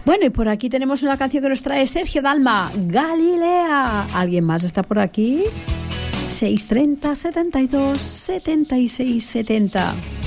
Bueno, y por aquí tenemos una canción que nos trae Sergio Dalma, Galilea. ¿Alguien más está por aquí? 630 72 76 70.